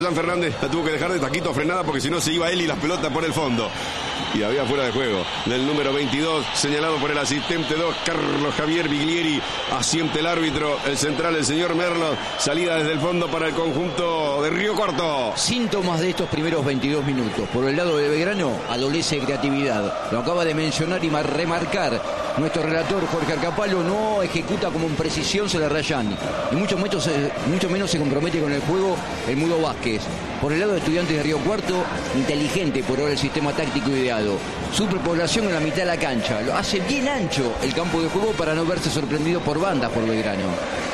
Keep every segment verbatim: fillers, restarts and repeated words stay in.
San Fernández la tuvo que dejar de taquito frenada porque si no se iba él y las pelotas por el fondo. Y había fuera de juego del número veintidós, señalado por el asistente dos, Carlos Javier Biglieri. Asiente el árbitro, el central, el señor Merlo. Salida desde el fondo para el conjunto de Río Cuarto. Síntomas de estos primeros veintidós minutos. Por el lado de Belgrano, adolece de creatividad. Lo acaba de mencionar y remarcar nuestro relator Jorge Arcapalo. No ejecuta como en precisión se la rayan. Y mucho menos, mucho menos se compromete con el juego el Mudo Vázquez. Por el lado de Estudiantes de Río Cuarto, inteligente por ahora el sistema táctico ideado. Superpoblación en la mitad de la cancha. Lo hace bien ancho el campo de juego para no verse sorprendido por bandas por Belgrano.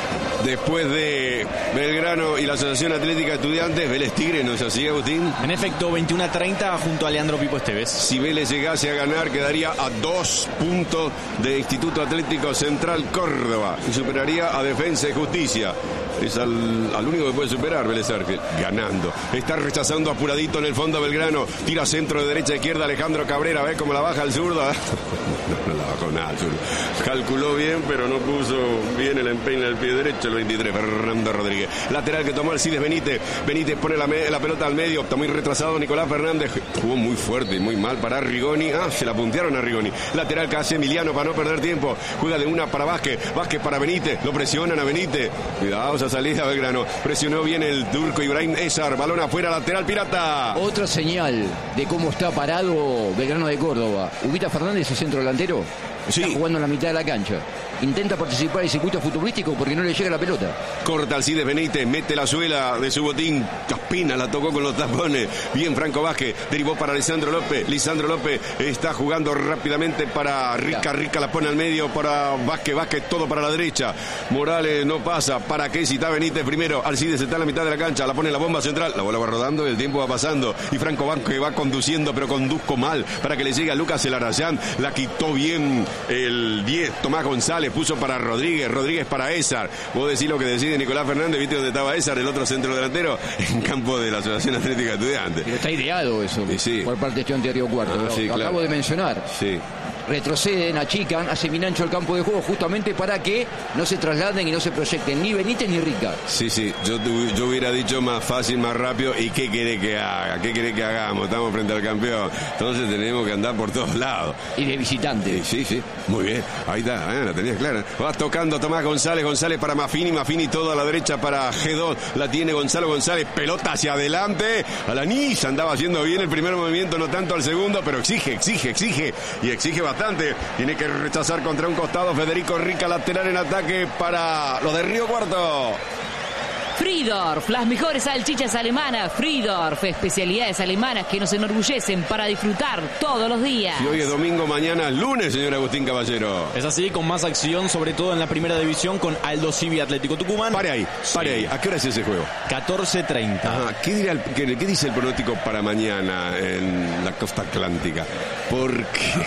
Después de Belgrano y la Asociación Atlética Estudiantes, Vélez Tigre, ¿no es así, Agustín? En efecto, veintiuno a treinta junto a Leandro Pipo Esteves. Si Vélez llegase a ganar, quedaría a dos puntos de Instituto Atlético Central Córdoba y superaría a Defensa y Justicia. Es al, al único que puede superar Vélez Arfield, ganando. Está rechazando apuradito en el fondo Belgrano. Tira centro de derecha a izquierda Alejandro Cabrera. ¿Ves cómo la baja el zurdo? No, no la bajó nada el zurdo. Calculó bien, pero no puso bien el empeine del pie derecho. El veintitrés, Fernando Rodríguez. Lateral que tomó Alcides Benítez. Benítez pone la, me, la pelota al medio. Está muy retrasado Nicolás Fernández. Jugó muy fuerte y muy mal para Rigoni. Ah, se la puntearon a Rigoni. Lateral que hace Emiliano para no perder tiempo. Juega de una para Vázquez. Vázquez para Benítez. Lo presionan a Benítez. Cuidado esa salida Belgrano. Presionó bien el turco Ibrahim Ezar. Balón afuera, lateral Pirata. Otra señal de cómo está parado Belgrano de Córdoba. Ubita Fernández, el centro delantero. Está sí. jugando en la mitad de la cancha. Intenta participar en circuito futbolístico porque no le llega la pelota. Corta Alcides Benítez, mete la suela de su botín. Caspina la tocó con los tapones. Bien Franco Vázquez, derivó para Lisandro López. Lisandro López está jugando rápidamente para Rica. Rica la pone al medio para Vázquez. Vázquez todo para la derecha. Morales no pasa. ¿Para qué? Si está Benítez primero. Alcides está en la mitad de la cancha. La pone en la bomba central. La bola va rodando y el tiempo va pasando. Y Franco Vázquez va conduciendo, pero conduzco mal para que le llegue a Lucas Elarayán. La quitó bien el diez. Tomás González. Puso para Rodríguez, Rodríguez para Ezar. Vos decís lo que decide Nicolás Fernández, ¿viste dónde estaba Ezar, el otro centro delantero? En campo de la Asociación Atlética Estudiantes. Pero está ideado eso, sí, sí. Por parte de Estudiantes de Río Cuarto. Ah, sí, lo claro. acabo de mencionar. Sí. Retroceden, achican, hacen bien ancho el campo de juego justamente para que no se trasladen y no se proyecten ni Benítez ni Rica. Sí, sí, yo, yo hubiera dicho más fácil, más rápido. ¿Y qué querés que haga? ¿Qué querés que hagamos? Estamos frente al campeón. Entonces tenemos que andar por todos lados. Y de visitante. Sí, sí, sí. Muy bien. Ahí está, ¿eh? La tenías clara. Va tocando Tomás González, González para Mafini, Mafini todo a la derecha para G dos. La tiene Gonzalo González, pelota hacia adelante. Alanis andaba haciendo bien el primer movimiento, no tanto al segundo, pero exige, exige, exige. Y exige bastante. Tiene que rechazar contra un costado Federico Rica, lateral en ataque para los de Río Cuarto. Friedorf, las mejores salchichas alemanas. Friedorf, especialidades alemanas que nos enorgullecen para disfrutar todos los días. Y hoy es domingo, mañana lunes, señor Agustín Caballero. Es así, con más acción, sobre todo en la primera división, con Aldo Civi Atlético Tucumán. Pare ahí, pare sí. ahí. ¿A qué hora es ese juego? catorce treinta. Ajá. ¿Qué, dirá el, qué, ¿Qué dice el pronóstico para mañana en la costa atlántica? Porque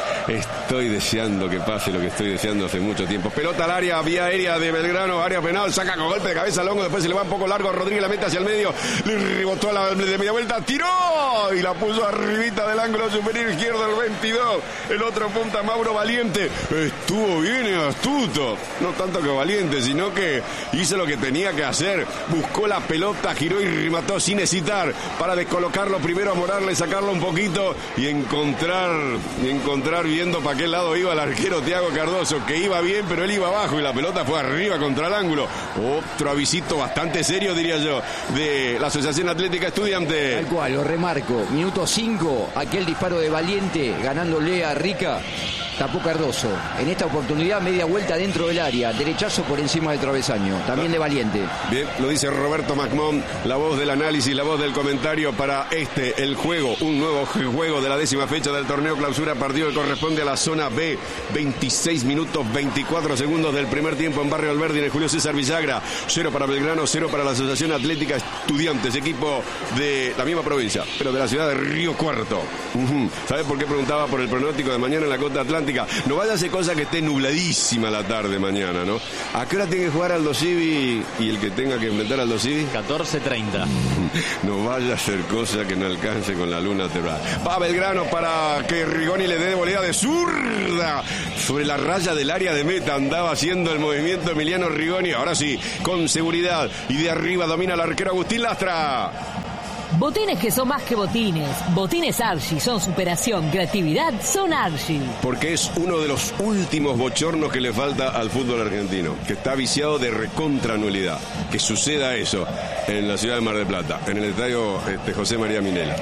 estoy deseando que pase lo que estoy deseando hace mucho tiempo. Pelota al área, vía aérea de Belgrano, área penal, saca con golpe de cabeza Longo, después se le va un poco largo, Rodríguez la mete hacia el medio, le rebotó a la de media vuelta, tiró y la puso arribita del ángulo superior izquierdo el veintidós, el otro punta Mauro Valiente, estuvo bien astuto, no tanto que valiente, sino que hizo lo que tenía que hacer, buscó la pelota, giró y remató sin hesitar para descolocarlo primero a Morales, sacarlo un poquito y encontrar, y encontrar bien viendo para qué lado iba el arquero Thiago Cardoso, que iba bien, pero él iba abajo y la pelota fue arriba contra el ángulo. Otro avisito bastante serio, diría yo, de la Asociación Atlética Estudiante. Tal cual, lo remarco. Minuto cinco, aquel disparo de Valiente, ganándole a Rica. Tapó Cardoso. En esta oportunidad, media vuelta dentro del área. Derechazo por encima del travesaño. También de Valiente. Bien, lo dice Roberto Macmón, la voz del análisis, la voz del comentario para este, el juego. Un nuevo juego de la décima fecha del torneo clausura. Partido que corresponde a la zona B. veintiséis minutos, veinticuatro segundos del primer tiempo en Barrio Alberdi, en el Julio César Villagra. Cero para Belgrano, cero para la Asociación Atlética Estudiantes. Equipo de la misma provincia, pero de la ciudad de Río Cuarto. Uh-huh. ¿Sabes por qué preguntaba por el pronóstico de mañana en la costa atlántica? No vaya a hacer cosa que esté nubladísima la tarde mañana, ¿no? ¿A qué hora tiene que jugar Aldo Civi y el que tenga que enfrentar a Aldo Civi? catorce treinta. No vaya a hacer cosa que no alcance con la luna terral. Va Belgrano para que Rigoni le dé de volea de zurda. Sobre la raya del área de meta andaba haciendo el movimiento Emiliano Rigoni. Ahora sí, con seguridad. Y de arriba domina el arquero Agustín Lastra. Botines que son más que botines. Botines Archie son superación, creatividad, son Archie. Porque es uno de los últimos bochornos que le falta al fútbol argentino, que está viciado de recontranualidad. Que suceda eso en la ciudad de Mar del Plata, en el estadio este, José María Minela.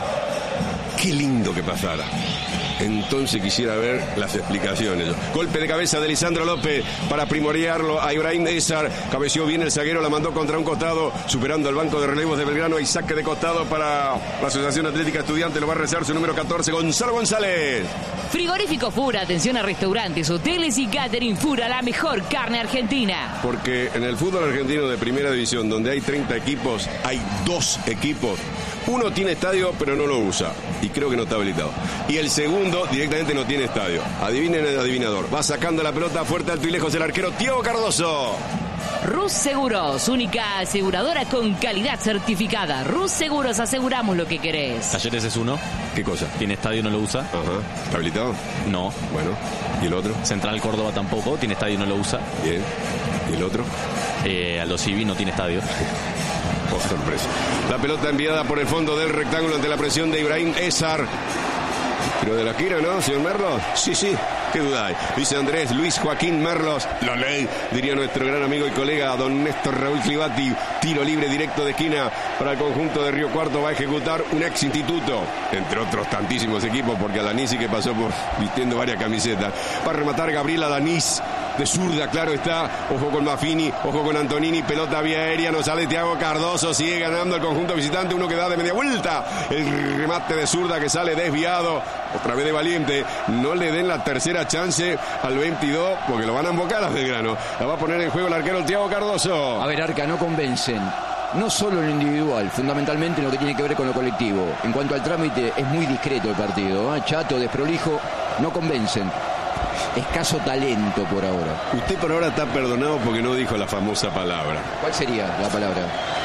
Qué lindo que pasara. Entonces quisiera ver las explicaciones. Golpe de cabeza de Lisandro López para primorearlo a Ibrahim Ezar. Cabeció bien el zaguero, la mandó contra un costado, superando el banco de relevos de Belgrano. Y saque de costado para la Asociación Atlética Estudiante. Lo va a rezar su número catorce, Gonzalo González. Frigorífico Fura, atención a restaurantes, hoteles y catering. Fura, la mejor carne argentina. Porque en el fútbol argentino de primera división, donde hay treinta equipos, hay dos equipos. Uno tiene estadio, pero no lo usa. Y creo que no está habilitado. Y el segundo directamente no tiene estadio. Adivinen el adivinador. Va sacando la pelota fuerte, alto y lejos el arquero Tiago Cardoso. Rus Seguros, única aseguradora con calidad certificada. Rus Seguros, aseguramos lo que querés. Talleres es uno. ¿Qué cosa? Tiene estadio, no lo usa. Ajá. ¿Está habilitado? No. Bueno. ¿Y el otro? Central Córdoba tampoco. Tiene estadio, no lo usa. Bien. ¿Y el otro? Eh, Aldo Civi no tiene estadio. Oh, sorpresa. La pelota enviada por el fondo del rectángulo ante la presión de Ibrahim Ezar. Pero de la quiero, ¿no, señor Merlos? Sí, sí, qué duda hay. Dice Andrés Luis Joaquín Merlos. La ley, diría nuestro gran amigo y colega don Néstor Raúl Clivati. Tiro libre directo de esquina para el conjunto de Río Cuarto. Va a ejecutar un ex instituto, entre otros tantísimos equipos, porque Alanís sí que pasó por vistiendo varias camisetas. Va a rematar Gabriel Alanís. De zurda, claro está. Ojo con Maffini, ojo con Antonini. Pelota vía aérea, no sale Tiago Cardoso. Sigue ganando el conjunto visitante. Uno que da de media vuelta. El remate de zurda que sale desviado. Otra vez de Valiente. No le den la tercera chance al veintidós, porque lo van a embocar a Belgrano. La va a poner en juego el arquero Tiago Cardoso. A ver, Arca, no convencen. No solo en lo individual, fundamentalmente en lo que tiene que ver con lo colectivo. En cuanto al trámite, es muy discreto el partido, ¿eh? Chato, desprolijo, no convencen. Escaso talento por ahora. Usted por ahora está perdonado porque no dijo la famosa palabra. ¿Cuál sería la palabra?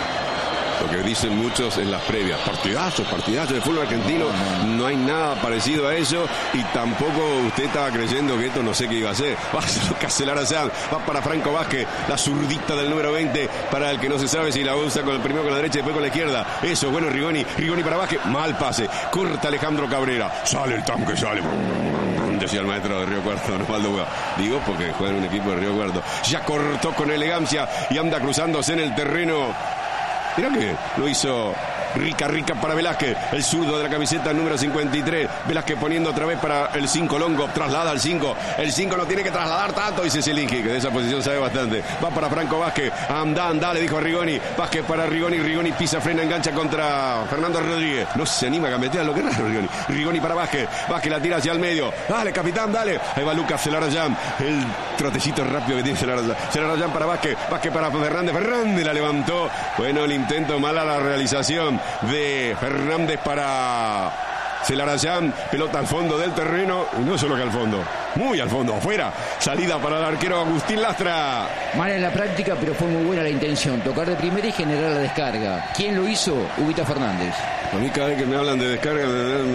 Lo que dicen muchos en las previas. Partidazos, partidazos del fútbol argentino. No hay nada parecido a eso. Y tampoco usted estaba creyendo que esto no sé qué iba a hacer. Va a cancelar a Sam. Va para Franco Vázquez. La zurdita del número veinte. Para el que no se sabe si la usa con el primero con la derecha y después con la izquierda. Eso, bueno, Rigoni. Rigoni para Vázquez. Mal pase. Corta Alejandro Cabrera. Sale el tanque, sale. Decía el maestro de Río Cuarto, Osvaldo Hugo. Digo porque juega en un equipo de Río Cuarto. Ya cortó con elegancia y anda cruzándose en el terreno. Mirá que lo hizo Rica, Rica para Velázquez, el zurdo de la camiseta número cincuenta y tres. Velázquez poniendo otra vez para el cinco Longo, traslada al cinco. El cinco no tiene que trasladar tanto, dice Zelinski, que de esa posición sabe bastante. Va para Franco Vázquez, anda, anda, le dijo a Rigoni. Vázquez para Rigoni, Rigoni pisa, frena, engancha contra Fernando Rodríguez. No se anima a gambetear, lo que raro Rigoni. Rigoni para Vázquez, Vázquez la tira hacia el medio. Dale, capitán, dale. Ahí va Lucas Celarayán, el trotecito rápido que tiene Celarayán. Celarayán para Vázquez, Vázquez para Fernández, Fernández la levantó. Bueno, el intento, mala la realización de Fernández para Celarayán, pelota al fondo del terreno, y no solo que al fondo, muy al fondo, afuera, salida para el arquero Agustín Lastra. Mala en la práctica, pero fue muy buena la intención, tocar de primera y generar la descarga. ¿Quién lo hizo? Ubita Fernández. A mí cada vez que me hablan de descarga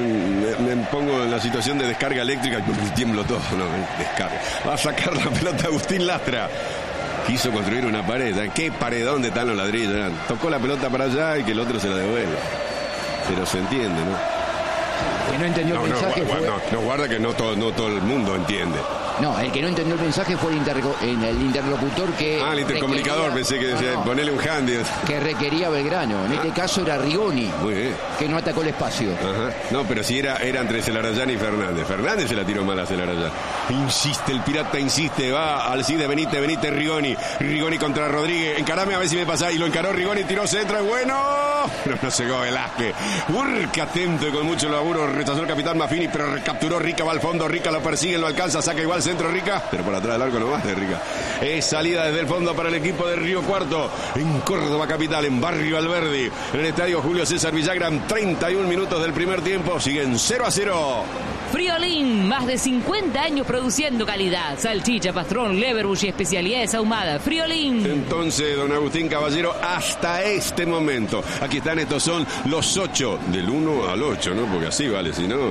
me, me, me pongo en la situación de descarga eléctrica y tiemblo todo, no, descarga. Va a sacar la pelota Agustín Lastra. Quiso construir una pared. ¿Qué pared? ¿Dónde están los ladrillos? Tocó la pelota para allá y que el otro se la devuelve. Pero se entiende, ¿no? Que no entendió no, el mensaje no, fue... no, no, guarda que no todo, no todo el mundo entiende. No, el que no entendió el mensaje fue el, interco- el interlocutor que... Ah, el intercomunicador, requería... pensé que decía, no, no. Ponele un handy. Que requería Belgrano. En ah. este caso era Rigoni. Muy bien. Que no atacó el espacio. Ajá. No, pero si era, era entre Celarayán y Fernández. Fernández se la tiró mal a Celarayán. Insiste, el pirata insiste. Va al Cide Benítez, Benítez, Rigoni. Rigoni contra Rodríguez. Encarame a ver si me pasa. Y lo encaró Rigoni, tiró centro. Es bueno. Pero no llegó Velázquez. Urca atento y con mucho laburo. Rechazó el capitán Maffini, pero recapturó Rica. Va al fondo. Rica lo persigue, lo alcanza. Saca igual centro Rica. Pero por atrás del arco no va de Rica. Es salida desde el fondo para el equipo de Río Cuarto. En Córdoba capital, en Barrio Alberdi. En el estadio Julio César Villagrán. treinta y un minutos del primer tiempo. Siguen cero a cero. Friolín, más de cincuenta años produciendo calidad. Salchicha, pastrón, leverbush y especialidades ahumadas. Friolín. Entonces, don Agustín Caballero, hasta este momento. Aquí están, estos son los ocho. Del uno al ocho, ¿no? Porque así vale, si no...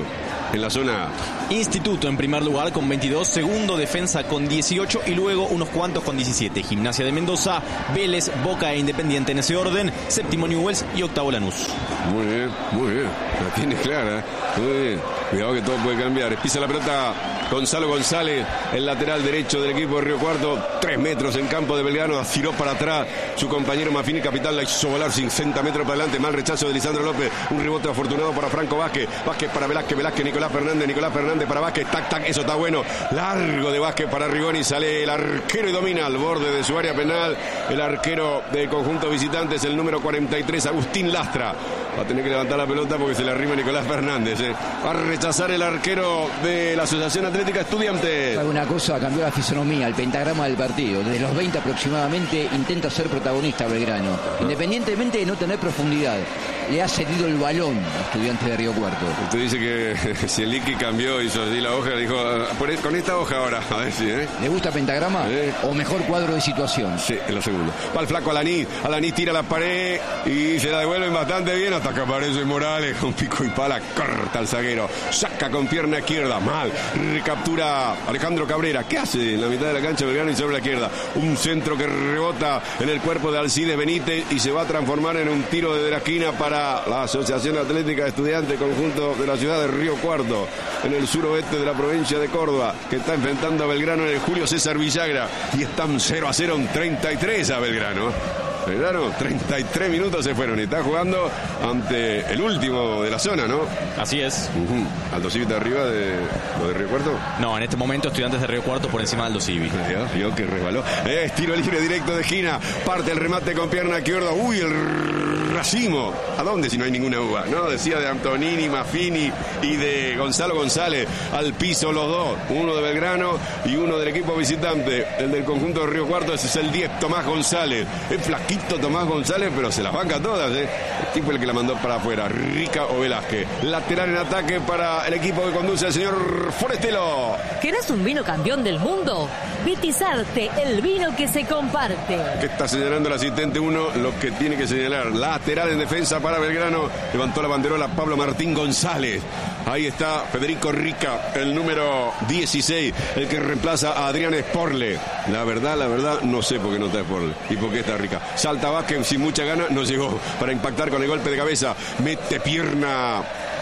en la zona A. Instituto en primer lugar con veintidós, segundo Defensa con dieciocho y luego unos cuantos con diecisiete. Gimnasia de Mendoza, Vélez, Boca e Independiente en ese orden, séptimo Newell's y octavo Lanús. Muy bien, muy bien, la tiene clara, muy bien. Cuidado que todo puede cambiar. Pisa la pelota Gonzalo González, el lateral derecho del equipo de Río Cuarto, tres metros en campo de Belgrano, tiró para atrás su compañero Mafini Capital, la hizo volar sesenta metros para adelante, mal rechazo de Lisandro López, un rebote afortunado para Franco Vázquez, Vázquez para Velázquez, Velázquez, Nicolás Fernández, Nicolás Fernández para Vázquez, tac, tac, eso está bueno, largo de Vázquez para Rigoni, sale el arquero y domina al borde de su área penal, el arquero del conjunto visitantes, el número cuarenta y tres, Agustín Lastra, va a tener que levantar la pelota porque se le arrima Nicolás Fernández, eh. va a rechazar el arquero de la Asociación Atlética Estudiantes. Alguna cosa cambió la fisonomía, el pentagrama del partido. Desde los veinte aproximadamente intenta ser protagonista Belgrano, independientemente de no tener profundidad. Le ha cedido el balón a Estudiantes de Río Cuarto. Usted dice que si el Liqui cambió, hizo así la hoja, dijo, con esta hoja ahora, a ver si, ¿eh? ¿Le gusta pentagrama? ¿Eh? ¿O mejor cuadro de situación? Sí, en la segunda. Va el flaco Alaní, Alaní tira la pared y se la devuelven bastante bien hasta que aparece Morales con pico y pala, corta al zaguero, saca con pierna izquierda, mal, recaptura Alejandro Cabrera. ¿Qué hace en la mitad de la cancha Belgrano y sobre la izquierda? Un centro que rebota en el cuerpo de Alcides Benítez y se va a transformar en un tiro desde la esquina para la Asociación Atlética de Estudiantes, conjunto de la ciudad de Río Cuarto, en el suroeste de la provincia de Córdoba, que está enfrentando a Belgrano en el Julio César Villagra, y están cero a cero en treinta y tres a Belgrano. Belgrano, treinta y tres minutos se fueron y está jugando ante el último de la zona, ¿no? Así es. Uh-huh. Aldo Civi está arriba de lo de Río Cuarto. No, en este momento Estudiantes de Río Cuarto por encima de Aldo Civi. Vio que resbaló. Es tiro libre directo de esquina. Parte el remate con pierna izquierda. Uy, el racimo. ¿A dónde si no hay ninguna uva? No, decía de Antonini, Mafini y de Gonzalo González. Al piso los dos. Uno de Belgrano y uno del equipo visitante. El del conjunto de Río Cuarto. Ese es el diez, Tomás González. Es flaquito Tomás González, pero se las banca todas, ¿eh? El tipo el que la mandó para afuera. Rica o Velázquez. Lateral en ataque para el equipo que conduce el señor Forestelo. ¿Querés un vino campeón del mundo? Vitizarte, el vino que se comparte. ¿Qué está señalando el asistente uno? Lo que tiene que señalar. Lateral en defensa para Belgrano. Levantó la banderola Pablo Martín González. Ahí está Federico Rica, el número dieciséis, el que reemplaza a Adrián Sporle. La verdad, la verdad, no sé por qué no está Sporle y por qué está Rica. Salta Vázquez sin mucha gana, no llegó para impactar con el golpe de cabeza. Mete pierna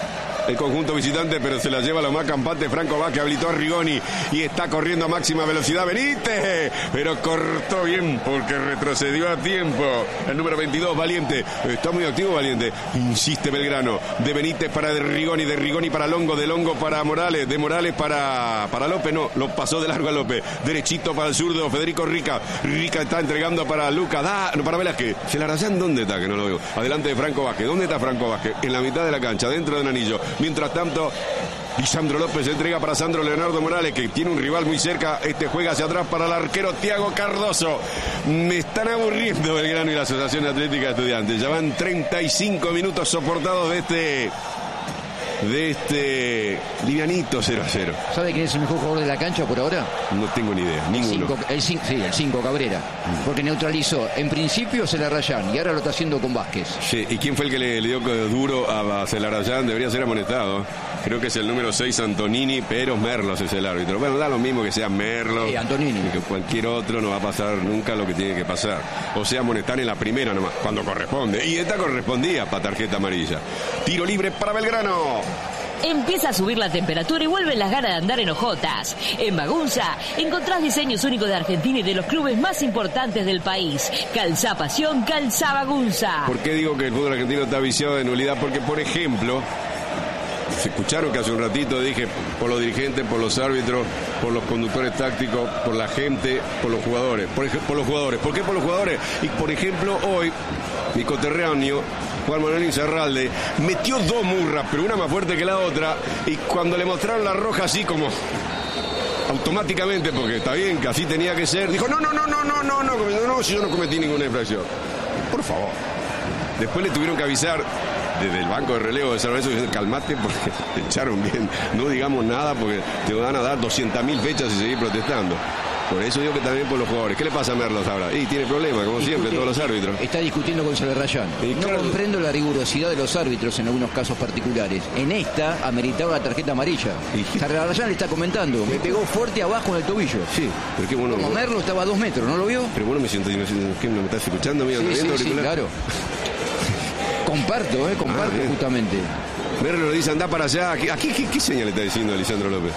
el conjunto visitante, pero se la lleva lo más campante Franco Vázquez, habilitó a Rigoni y está corriendo a máxima velocidad Benítez, pero cortó bien porque retrocedió a tiempo. El número veintidós, Valiente, está muy activo Valiente, insiste Belgrano, de Benítez para de Rigoni, de Rigoni para Longo, de Longo para Morales, de Morales para, para López, no, lo pasó de largo a López, derechito para el zurdo Federico Rica, Rica está entregando para Luca, da, no, para Velázquez, se la rayan, ¿dónde está? Que no lo veo, adelante de Franco Vázquez, ¿dónde está Franco Vázquez? En la mitad de la cancha, dentro del anillo. Mientras tanto, Lisandro López entrega para Sandro Leonardo Morales, que tiene un rival muy cerca. Este juega hacia atrás para el arquero Tiago Cardoso. Me están aburriendo Belgrano y la Asociación Atlética de Estudiantes. Ya van treinta y cinco minutos soportados de este de este livianito cero a cero. ¿Sabe quién es el mejor jugador de la cancha por ahora? No tengo ni idea, ninguno. El cinco, sí, el cinco, Cabrera. Porque neutralizó. En principio Celarayán y ahora lo está haciendo con Vázquez. Sí, ¿y quién fue el que le, le dio duro a Celarayán? Debería ser amonestado. Creo que es el número seis, Antonini, pero Merlos es el árbitro. Bueno, da lo mismo que sea Merlos. Sí, Antonini. Que cualquier otro, no va a pasar nunca lo que tiene que pasar. O sea, amonestar en la primera nomás, cuando corresponde. Y esta correspondía para tarjeta amarilla. Tiro libre para Belgrano. Empieza a subir la temperatura y vuelven las ganas de andar en hojotas. En Bagunza encontrás diseños únicos de Argentina y de los clubes más importantes del país. Calzá Pasión, Calzá Bagunza. ¿Por qué digo que el fútbol argentino está viciado de nulidad? Porque, por ejemplo, se escucharon que hace un ratito dije por los dirigentes, por los árbitros, por los conductores tácticos, por la gente, por los jugadores. Por, ej- por los jugadores. ¿Por qué por los jugadores? Y, por ejemplo, hoy, mi coterráneo Juan Manuel Incerralde metió dos murras, pero una más fuerte que la otra, y cuando le mostraron la roja así como automáticamente, porque está bien que así tenía que ser, dijo no, no, no, no, no, no, no, no, no, si yo no cometí ninguna infracción. Por favor. Después le tuvieron que avisar desde el banco de relevo de San Lorenzo, dicen, calmate porque te echaron bien, no digamos nada porque te van a dar doscientas mil fechas y seguir protestando. Por eso digo que también por los jugadores. ¿Qué le pasa a Merlos ahora? Y tiene problemas, como Discute, siempre, todos los árbitros. Está discutiendo con Celarrayán. Y No claro. comprendo la rigurosidad de los árbitros en algunos casos particulares. En esta ameritaba la tarjeta amarilla. Y- Celarrayán le está comentando. Me pegó fuerte abajo en el tobillo. Sí, pero qué bueno. Como Merlo estaba a dos metros, ¿no lo vio? Pero bueno, me siento, no sé, ¿qué me estás escuchando? Amigo? Sí, ¿Estás sí, viendo sí, auricular? claro. Comparto, ¿eh? Comparto Ah, bien. justamente. Merlo le dice, anda para allá. ¿Qué, ¿qué, qué, qué señal le está diciendo Lisandro López?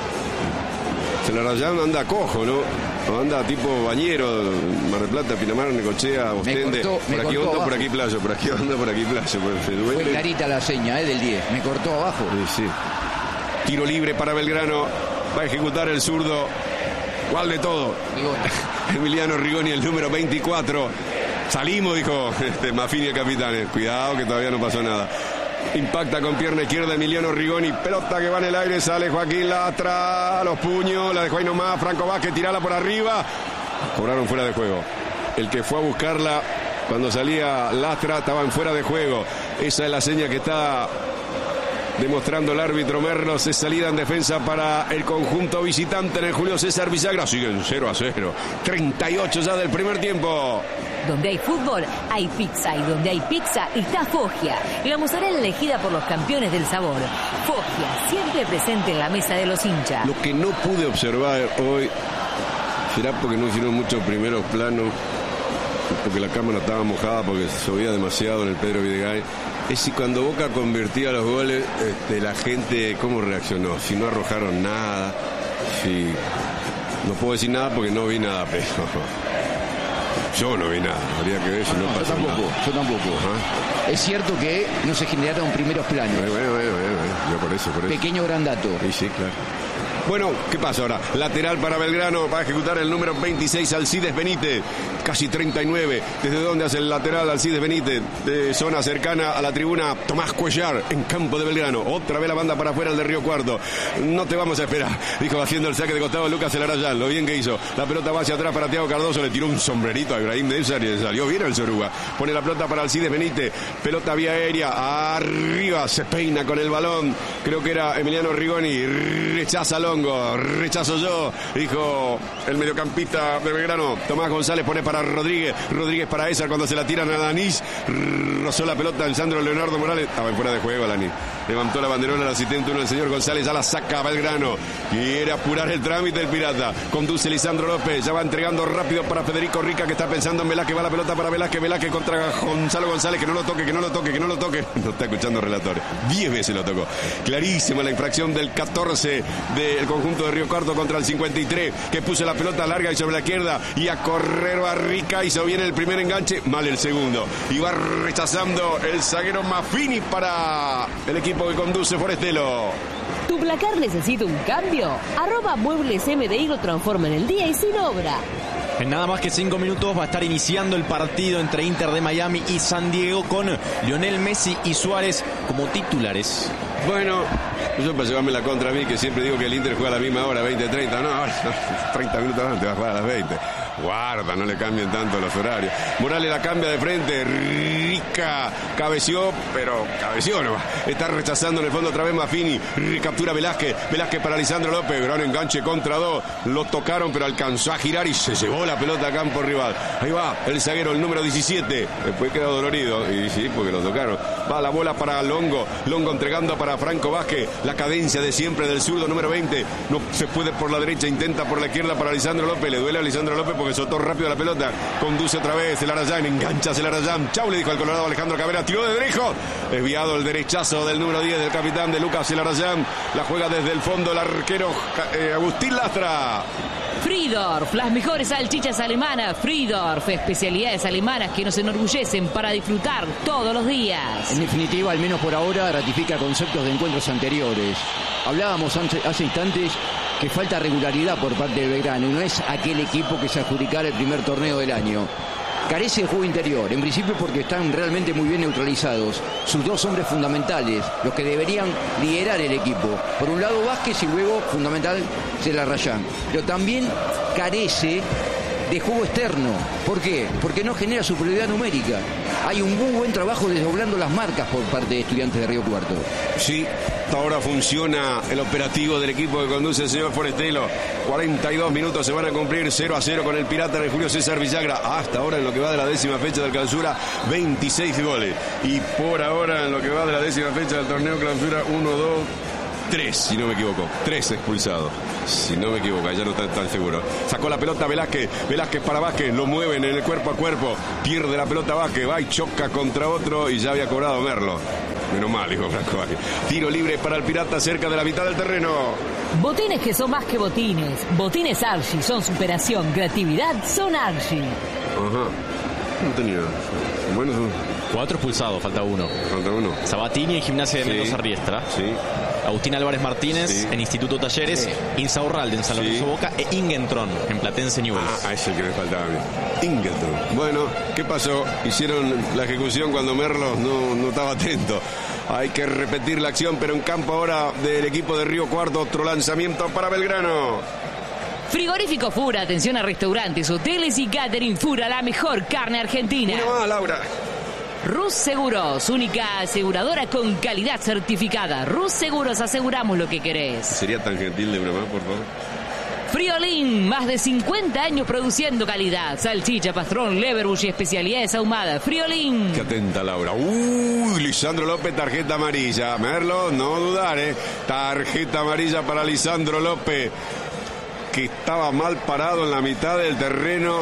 Celarrayán anda cojo, ¿no? O anda tipo bañero, Mar del Plata, Pinamar, Necochea, Ostende. cortó- me por aquí cortó hondo, por abajo. aquí playo, por aquí hondo, por aquí playo. Por Fue duele. clarita la seña, ¿eh? Del diez. Me cortó abajo. Sí, sí. Tiro libre para Belgrano. Va a ejecutar el zurdo. ¿Cuál de todo? Rigoni. Emiliano Rigoni, el número veinticuatro. Salimos, dijo este, Maffini, el capitán. Eh, Cuidado que todavía no pasó nada. Impacta con pierna izquierda Emiliano Rigoni. Pelota que va en el aire. Sale Joaquín Lastra. A los puños. La dejó ahí nomás. Franco Vázquez, tirala por arriba. Cobraron fuera de juego. El que fue a buscarla cuando salía Lastra estaba en fuera de juego. Esa es la seña que está demostrando el árbitro Merlos. Es salida en defensa para el conjunto visitante en el Julio César Bisagra. Siguen cero a cero. treinta y ocho ya del primer tiempo. Donde hay fútbol, hay pizza. Y donde hay pizza, está Foggia. La mozzarella elegida por los campeones del sabor. Foggia, siempre presente en la mesa de los hinchas. Lo que no pude observar hoy, será porque no hicieron muchos primeros planos, porque la cámara estaba mojada, porque se subía demasiado en el Pedro Videgaray, es si cuando Boca convertía los goles, este, la gente, ¿cómo reaccionó? Si no arrojaron nada, si... No puedo decir nada porque no vi nada, pero... Yo no vi nada, habría que ver si no, No, yo pasó tampoco, nada. yo tampoco. Ajá. Es cierto que no se generaron primeros planos. Bueno, bueno, bueno, bueno, bueno, yo por eso, por eso. Pequeño gran dato. Sí, sí, claro. Bueno, ¿qué pasa ahora? Lateral para Belgrano, va a ejecutar el número veintiséis, Alcides Benítez, casi treinta y nueve. ¿Desde dónde hace el lateral Alcides Benítez? De zona cercana a la tribuna, Tomás Cuellar, en campo de Belgrano. Otra vez la banda para afuera, el de Río Cuarto. No te vamos a esperar, dijo haciendo el saque de costado Lucas Celarrayán. Lo bien que hizo. La pelota va hacia atrás para Thiago Cardoso, le tiró un sombrerito a Ibrahim Delsar y le salió bien el Soruga. Pone la pelota para Alcides Benítez, pelota vía aérea, arriba, se peina con el balón. Creo que era Emiliano Rigoni, rechaza Longo, rechazo yo, dijo el mediocampista de Belgrano. Tomás González pone para Rodríguez, Rodríguez para Ésar cuando se la tiran a Lanís, rozó la pelota el Sandro Leonardo Morales, estaba en fuera de juego Lanís, levantó la banderola al asistente uno, el señor González, ya la saca Belgrano, quiere apurar el trámite el Pirata, conduce Lisandro López, ya va entregando rápido para Federico Rica que está pensando en Velázquez, va la pelota para Velázquez, Velázquez contra Gonzalo González, que no lo toque, que no lo toque, que no lo toque, no está escuchando relatores, diez veces lo tocó, clarísima la infracción del catorce del conjunto de Río Cuarto contra el cincuenta y tres, que puso la pelota larga y sobre la izquierda, y a correr va Rica, hizo bien el primer enganche, mal el segundo, y va rechazando el zaguero Maffini para el equipo que conduce Forestelo. ¿Tu placar necesita un cambio? Arroba Muebles M D I lo transforma en el día y sin obra. En nada más que cinco minutos va a estar iniciando el partido entre Inter de Miami y San Diego con Lionel Messi y Suárez como titulares. Bueno, yo para llevarme la contra a mí, que siempre digo que el Inter juega a la misma hora, veinte treinta, no, ahora treinta minutos antes va a jugar a las veinte. Guarda, no le cambien tanto los horarios. Morales la cambia de frente, Rica cabeció, pero cabeció no. Está rechazando en el fondo otra vez Maffini, captura Velázquez, Velázquez para Lisandro López, gran enganche contra dos, lo tocaron pero alcanzó a girar y se llevó la pelota a campo rival. Ahí va el zaguero, el número diecisiete, después quedó dolorido, y sí, porque lo tocaron. Va la bola para Longo, Longo entregando para Franco Vázquez, la cadencia de siempre del zurdo número veinte, no se puede por la derecha, intenta por la izquierda para Lisandro López, le duele a Lisandro López porque soltó rápido la pelota, conduce otra vez Celarrayán, engancha Celarrayán, chau le dijo al Colorado Alejandro Cabrera, tiró de derecho, desviado el derechazo del número diez del capitán de Lucas Celarrayán, la juega desde el fondo el arquero eh, Agustín Lastra. Friedorf, las mejores salchichas alemanas. Friedorf, especialidades alemanas que nos enorgullecen para disfrutar todos los días. En definitiva, al menos por ahora, ratifica conceptos de encuentros anteriores. Hablábamos hace instantes que falta regularidad por parte de Belgrano y no es aquel equipo que se adjudicara el primer torneo del año. Carece de juego interior, en principio porque están realmente muy bien neutralizados. Sus dos hombres fundamentales, los que deberían liderar el equipo. Por un lado Vázquez y luego, fundamental, Celarrayán. Pero también carece de juego externo. ¿Por qué? Porque no genera superioridad numérica. Hay un muy buen trabajo desdoblando las marcas por parte de Estudiantes de Río Cuarto. Sí, hasta ahora funciona el operativo del equipo que conduce el señor Forestelo. cuarenta y dos minutos se van a cumplir, cero a cero con el Pirata de Julio César Villagra. Hasta ahora en lo que va de la décima fecha del Clausura, veintiséis goles. Y por ahora en lo que va de la décima fecha del torneo Clausura, uno, dos, tres, si no me equivoco. Tres expulsados. Si no me equivoco, ya no está tan seguro. Sacó la pelota Velázquez, Velázquez para Vázquez, lo mueven en el cuerpo a cuerpo, pierde la pelota Vázquez, va y choca contra otro y ya había cobrado Merlo. Menos mal, dijo Franco Vázquez. Tiro libre para el Pirata cerca de la mitad del terreno. Botines que son más que botines. Botines Archie son superación, creatividad, son Archie. Ajá. No tenía. Bueno, Cuatro expulsados, falta uno. falta uno. Sabatini en Gimnasia de Sí. Mendoza Riestra. Sí. Agustín Álvarez Martínez Sí. en Instituto Talleres. Sí. Insaurralde en San Sí. Lorenzo Boca. E Ingentron en Platense Newell's. Ah, ese que me faltaba a mí. Ingleton. Bueno, ¿qué pasó? Hicieron la ejecución cuando Merlo no, no estaba atento. Hay que repetir la acción, pero en campo ahora del equipo de Río Cuarto, otro lanzamiento para Belgrano. Frigorífico Fura, atención a restaurantes, hoteles y catering. Fura, la mejor carne argentina. Una más, Laura. Rus Seguros, única aseguradora con calidad certificada. Rus Seguros, aseguramos lo que querés. ¿Sería tan gentil de una más, por favor? Friolín, más de cincuenta años produciendo calidad. Salchicha, pastrón, leverbush y especialidades ahumadas. Friolín. Qué atenta, Laura. Uy, Lisandro López, tarjeta amarilla. Merlo, no dudar, ¿eh? Tarjeta amarilla para Lisandro López, que estaba mal parado en la mitad del terreno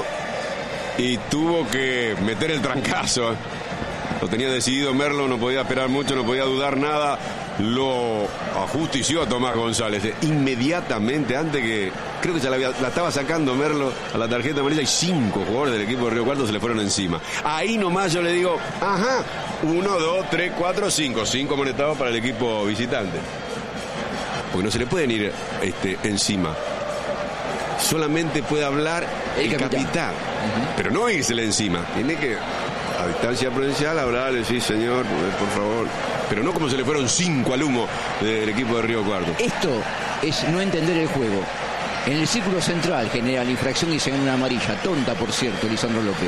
y tuvo que meter el trancazo, ¿eh? Lo tenía decidido Merlo, no podía esperar mucho, no podía dudar nada. Lo ajustició a Tomás González eh. inmediatamente, antes que creo que ya la, había, la estaba sacando Merlo a la tarjeta amarilla, y cinco jugadores del equipo de Río Cuarto se le fueron encima. Ahí nomás yo le digo, ajá, uno, dos, tres, cuatro, cinco, cinco amonestados para el equipo visitante, porque no se le pueden ir este, encima. Solamente puede hablar el, el capitán, capitán. Uh-huh. Pero no írsele encima, tiene que a distancia prudencial hablarle, sí señor, por favor, pero no como se le fueron cinco al humo del equipo de Río Cuarto. Esto es no entender el juego. En el círculo central genera la infracción y se gana una amarilla, tonta por cierto, Lisandro López.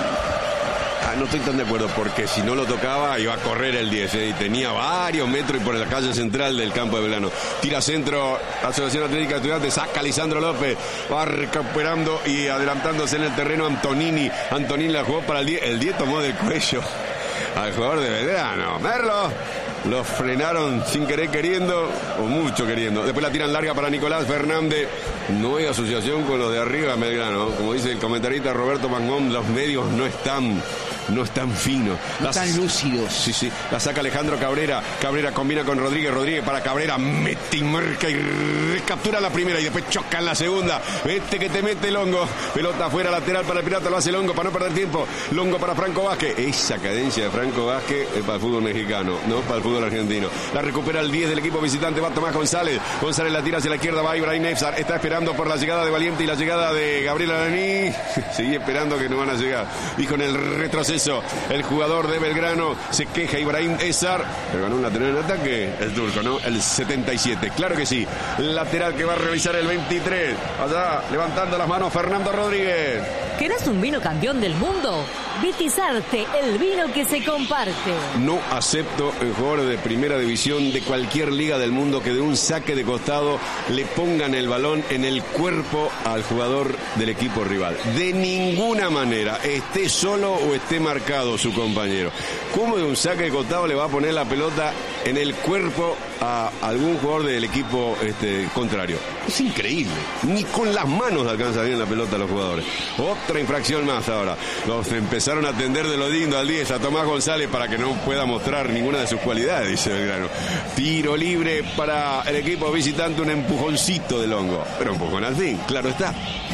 Ah, no estoy tan de acuerdo, porque si no lo tocaba iba a correr el diez, ¿eh? Y tenía varios metros y por la calle central del campo de Belgrano. Tira centro, Asociación Atlética de Estudiantes, saca Lisandro López, va recuperando y adelantándose en el terreno Antonini. Antonini la jugó para el diez, el diez tomó del cuello al jugador de Belgrano. Merlo, lo frenaron sin querer queriendo, o mucho queriendo. Después la tiran larga para Nicolás Fernández. No hay asociación con los de arriba, Belgrano. Como dice el comentarista Roberto Mangón, los medios no están... no están finos. No Las... están lúcidos. Sí, sí. La saca Alejandro Cabrera. Cabrera combina con Rodríguez. Rodríguez para Cabrera. Mete y marca y recaptura la primera. Y después choca en la segunda. Este que te mete Longo. Pelota afuera lateral para el Pirata. Lo hace Longo para no perder tiempo. Longo para Franco Vázquez. Esa cadencia de Franco Vázquez es para el fútbol mexicano, no para el fútbol argentino. La recupera el diez del equipo visitante. Va Tomás González. González la tira hacia la izquierda. Va Ibrahim Nefsar. Está esperando por la llegada de Valiente y la llegada de Gabriel Araní. Sigue esperando que no van a llegar. Y con el retroceso, el jugador de Belgrano, se queja Ibrahim Esar, pero ganó un lateral en ataque, el turco, ¿no? El setenta y siete, claro que sí. Lateral que va a realizar el veintitrés. Allá, levantando las manos, Fernando Rodríguez. ¿Querés un vino campeón del mundo? Vitizarte, el vino que se comparte. No acepto en jugadores de primera división de cualquier liga del mundo que de un saque de costado le pongan el balón en el cuerpo al jugador del equipo rival. De ninguna manera, esté solo o esté marcado su compañero. ¿Cómo de un saque de costado le va a poner la pelota en el cuerpo a algún jugador del equipo este, contrario? Es increíble. Ni con las manos alcanza bien la pelota a los jugadores. Otra infracción más ahora. Los empezaron a atender de lo digno al diez, a Tomás González, para que no pueda mostrar ninguna de sus cualidades, dice Belgrano. Tiro libre para el equipo visitante, un empujoncito de Longo. Pero empujón al fin, claro está.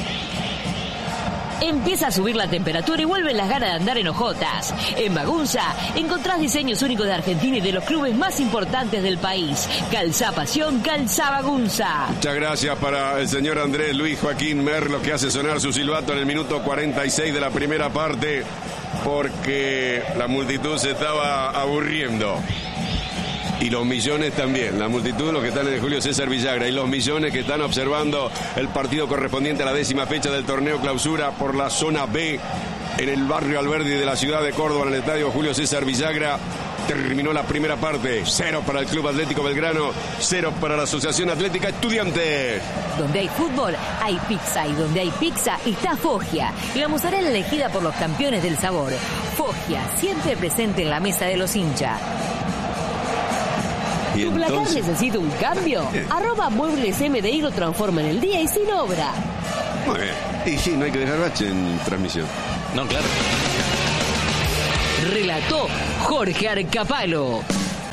Empieza a subir la temperatura y vuelven las ganas de andar en hojotas. En Magunza encontrás diseños únicos de Argentina y de los clubes más importantes del país. Calzá Pasión, Calzá Magunza. Muchas gracias para el señor Andrés Luis Joaquín Merlo, que hace sonar su silbato en el minuto cuarenta y seis de la primera parte, porque la multitud se estaba aburriendo. Y los millones también, la multitud, los que están en el Julio César Villagra, y los millones que están observando el partido correspondiente a la décima fecha del torneo clausura por la zona B en el barrio Alberdi de la ciudad de Córdoba, en el estadio Julio César Villagra. Terminó la primera parte, cero para el Club Atlético Belgrano, cero para la Asociación Atlética Estudiantes. Donde hay fútbol, hay pizza, y donde hay pizza está Foggia, la mozzarella elegida por los campeones del sabor. Foggia, siempre presente en la mesa de los hinchas. Y ¿Tu placar entonces... necesita un cambio? Eh. Arroba Muebles M D I lo transforma en el día y sin obra. Muy bien. Y sí, no hay que dejar bache en transmisión. No, claro. Relató Jorge Arcapalo.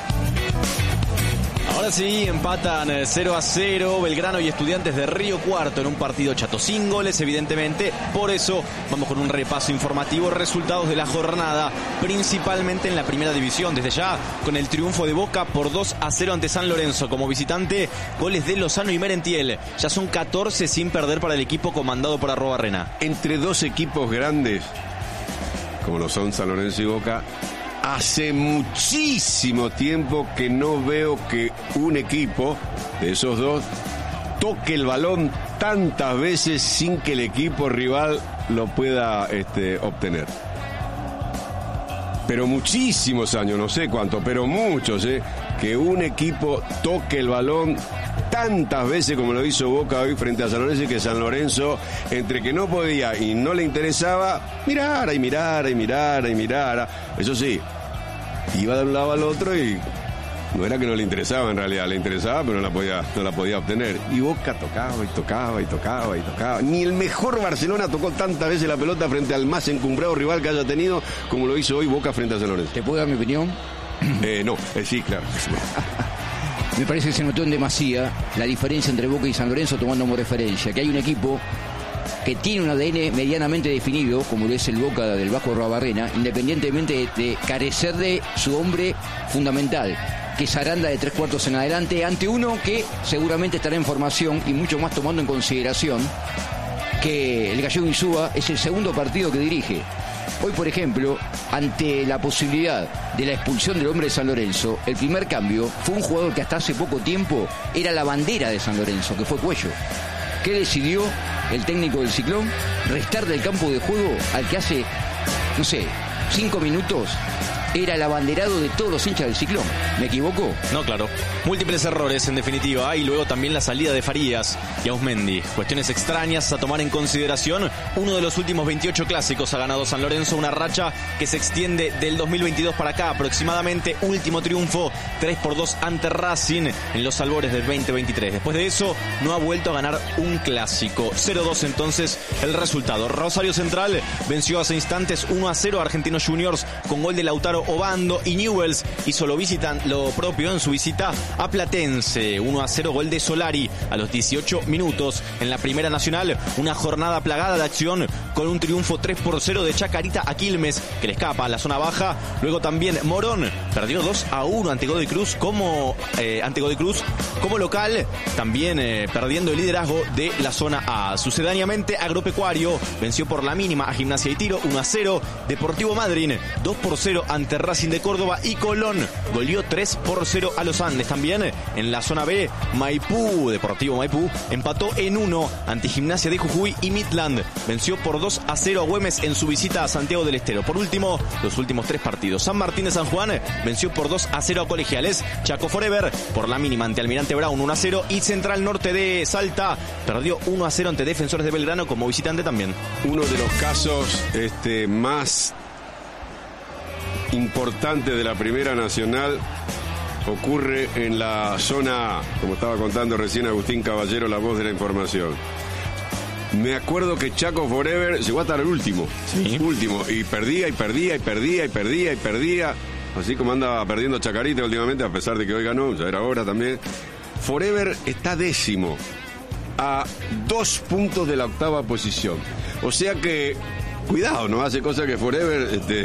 Ahora sí, empatan cero a cero Belgrano y Estudiantes de Río Cuarto en un partido chato, sin goles evidentemente. Por eso vamos con un repaso informativo, resultados de la jornada, principalmente en la primera división. Desde ya, con el triunfo de Boca por dos a cero ante San Lorenzo. Como visitante, goles de Lozano y Merentiel. Ya son catorce sin perder para el equipo comandado por Arrobarrena. Entre dos equipos grandes, como lo son San Lorenzo y Boca, hace muchísimo tiempo que no veo que un equipo de esos dos toque el balón tantas veces sin que el equipo rival lo pueda este, obtener. Pero muchísimos años, no sé cuánto, pero muchos, ¿eh? Que un equipo toque el balón tantas veces como lo hizo Boca hoy frente a San Lorenzo, y que San Lorenzo, entre que no podía y no le interesaba, mirara y mirara y mirara y mirara. Eso sí, iba de un lado al otro y no era que no le interesaba, en realidad le interesaba, pero no la podía, no la podía obtener. Y Boca tocaba y tocaba y tocaba y tocaba. Ni el mejor Barcelona tocó tantas veces la pelota frente al más encumbrado rival que haya tenido como lo hizo hoy Boca frente a San Lorenzo. ¿Te puedo dar mi opinión? Eh, no, eh, sí, claro. Me parece que se notó en demasía la diferencia entre Boca y San Lorenzo, tomando como referencia que hay un equipo que tiene un A D N medianamente definido, como lo es el Boca del Vasco Arrobarrena, independientemente de, de carecer de su hombre fundamental, que es Aranda de tres cuartos en adelante, ante uno que seguramente estará en formación, y mucho más tomando en consideración que el gallego Insúa es el segundo partido que dirige. Hoy, por ejemplo, ante la posibilidad de la expulsión del hombre de San Lorenzo, el primer cambio fue un jugador que hasta hace poco tiempo era la bandera de San Lorenzo, que fue Cuello. ¿Qué decidió el técnico del Ciclón? Restar del campo de juego al que hace, no sé, cinco minutos era el abanderado de todos los hinchas del Ciclón. ¿Me equivoco? No, claro. Múltiples errores, en definitiva. Y luego también la salida de Farías y Ausmendi. Cuestiones extrañas a tomar en consideración. Uno de los últimos veintiocho clásicos ha ganado San Lorenzo. Una racha que se extiende del dos mil veintidós para acá aproximadamente. Último triunfo, tres por dos ante Racing en los albores del veinte veintitrés. Después de eso, no ha vuelto a ganar un clásico. cero dos entonces el resultado. Rosario Central venció hace instantes uno a cero a Argentinos Juniors con gol de Lautaro Obando, y Newell's hizo lo, visitan, lo propio en su visita a Platense. uno a cero, gol de Solari a los dieciocho minutos. En la Primera Nacional, una jornada plagada de acción con un triunfo tres por cero de Chacarita a Quilmes, que le escapa a la zona baja. Luego también Morón perdió dos a uno ante Godoy Cruz como, eh, ante Godoy Cruz como local, también eh, perdiendo el liderazgo de la zona A. Sucedáneamente, Agropecuario venció por la mínima a Gimnasia y Tiro uno a cero. Deportivo Madryn dos por cero ante Racing de Córdoba, y Colón goleó tres por cero a los Andes. También en la zona B, Maipú, Deportivo Maipú, empató en uno ante Gimnasia de Jujuy, y Midland venció por dos a cero a Güemes en su visita a Santiago del Estero. Por último, los últimos tres partidos. San Martín de San Juan venció por dos a cero a Colegiales. Chaco Forever por la mínima ante Almirante Brown uno a cero, y Central Norte de Salta perdió uno a cero ante Defensores de Belgrano como visitante también. Uno de los casos este, más importante de la Primera Nacional ocurre en la zona A, como estaba contando recién Agustín Caballero, la voz de la información. Me acuerdo que Chaco Forever llegó a estar el último, sí. último, y perdía y perdía y perdía y perdía y perdía, así como andaba perdiendo Chacarita últimamente, a pesar de que hoy ganó, ya era hora también. Forever está décimo, a dos puntos de la octava posición. O sea que, cuidado, no hace cosa que Forever este,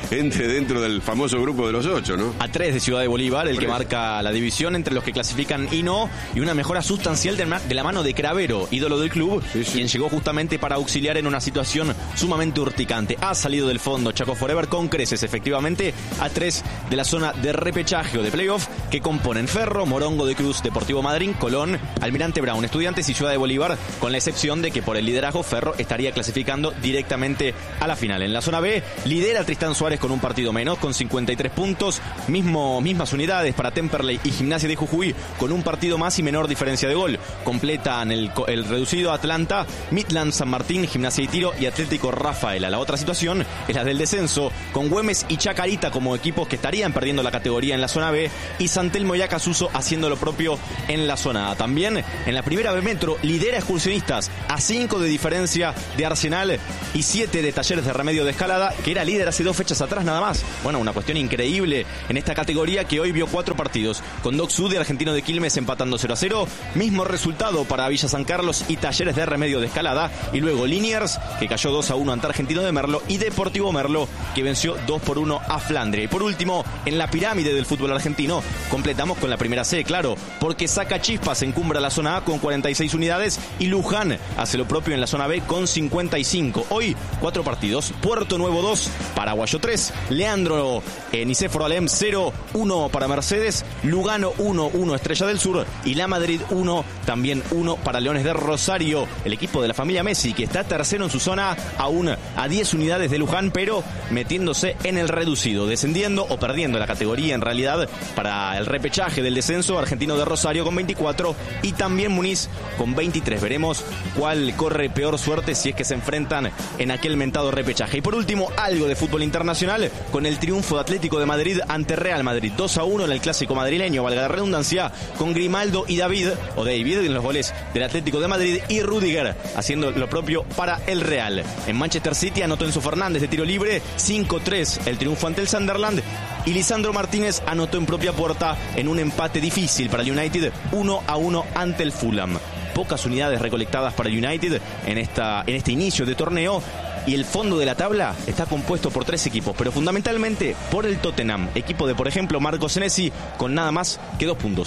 entre dentro del famoso grupo de los ocho, ¿no? A tres de Ciudad de Bolívar, el Por que eso. marca la división entre los que clasifican y no, y una mejora sustancial de, de la mano de Cravero, ídolo del club, Sí, sí. quien llegó justamente para auxiliar en una situación sumamente urticante. Ha salido del fondo Chaco Forever con creces, efectivamente, a tres de la zona de repechaje o de playoff que componen Ferro, Morongo de Cruz, Deportivo Madryn, Colón, Almirante Brown, Estudiantes y Ciudad de Bolívar, con la excepción de que por el liderazgo Ferro estaría clasificando directamente a la final. En la zona B lidera Tristán Suárez con un partido menos, con cincuenta y tres puntos, mismo, mismas unidades para Temperley y Gimnasia de Jujuy, con un partido más y menor diferencia de gol. Completan el, el reducido Atlanta, Midland, San Martín, Gimnasia y Tiro y Atlético Rafaela. La otra situación es la del descenso, con Güemes y Chacarita como equipos que estarían perdiendo la categoría en la zona B, y San Telmo y Acasuso haciendo lo propio en la zona A. También en la primera B Metro lidera Excursionistas a cinco de diferencia de Arsenal y siete de Talleres de Remedio de Escalada, que era líder hace dos fechas atrás nada más. Bueno, una cuestión increíble en esta categoría que hoy vio cuatro partidos, con Doc Sud y Argentino de Quilmes empatando cero a cero, mismo resultado para Villa San Carlos y Talleres de Remedio de Escalada, y luego Liniers, que cayó dos a uno ante Argentino de Merlo, y Deportivo Merlo, que venció dos por uno a Flandria. Y por último, en la pirámide del fútbol argentino, completamos con la primera C, claro, porque Saca Chispas encumbra la zona A con cuarenta y seis unidades y Luján hace lo propio en la zona B con cincuenta y cinco. Hoy, cuatro partidos: Puerto Nuevo dos, Paraguayo tres, Leandro eh, Nicéforo Alem cero uno para Mercedes, Lugano uno uno Estrella del Sur y La Madrid uno, también uno para Leones de Rosario, el equipo de la familia Messi, que está tercero en su zona, aún a diez unidades de Luján, pero metiéndose en el reducido, descendiendo o perdiendo la categoría en realidad para el repechaje del descenso, Argentino de Rosario con veinticuatro y también Muniz con veintitrés. Veremos cuál corre peor suerte si es que se enfrentan en aquel mentado repechaje. Y por último, algo de fútbol internacional con el triunfo de Atlético de Madrid ante Real Madrid dos a uno en el clásico madrileño, valga la redundancia, con Grimaldo y David, o David en los goles del Atlético de Madrid, y Rudiger haciendo lo propio para el Real. En Manchester City anotó Enzo Fernández de tiro libre, cinco tres el triunfo ante el Sunderland, y Lisandro Martínez anotó en propia puerta en un empate difícil para el United, uno a uno ante el Fulham. Pocas unidades recolectadas para el United en, esta, en este inicio de torneo, y el fondo de la tabla está compuesto por tres equipos, pero fundamentalmente por el Tottenham, equipo de, por ejemplo, Marco Senesi, con nada más que dos puntos.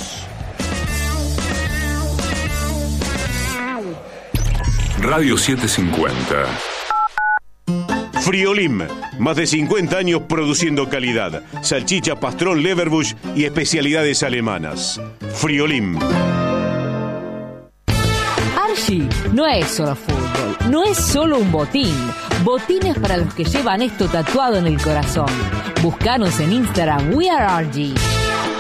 Radio setecientos cincuenta. Friolim, más de cincuenta años produciendo calidad, salchicha, pastrón, leverbush y especialidades alemanas. Friolim. Archie no es solo fútbol, no es solo un botín. Botines para los que llevan esto tatuado en el corazón. Búscanos en Instagram, We Are Archie.